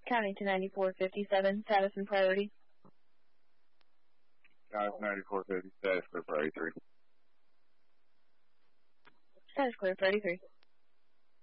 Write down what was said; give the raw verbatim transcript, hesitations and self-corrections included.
County to ninety-four fifty-seven, status and priority. County ninety-four fifty, status clear for eighty-three. Status clear for eighty-three.